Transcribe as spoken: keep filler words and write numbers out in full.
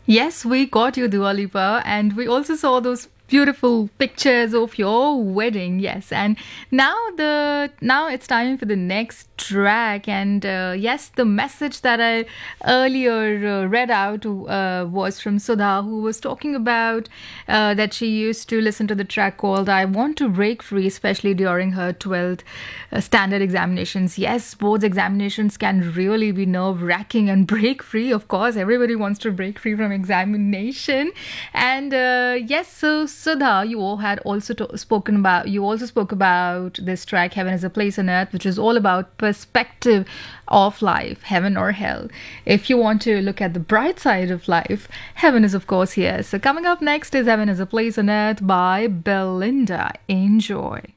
Yes, we got you, Dua Lipa, and we also saw those beautiful pictures of your wedding. Yes, and now the now it's time for the next track, and uh, yes, the message that I earlier uh, read out uh, was from Sudha, who was talking about uh, that she used to listen to the track called "I Want to Break Free," especially during her twelfth uh, standard examinations. Yes, boards examinations can really be nerve wracking, and break free, of course, everybody wants to break free from examination. And uh, yes, so Sudha, you all had also to- spoken about, you also spoke about this track, Heaven is a Place on Earth, which is all about perspective of life, heaven or hell. If you want to look at the bright side of life, heaven is, of course, here. So coming up next is Heaven is a Place on Earth by Belinda. Enjoy.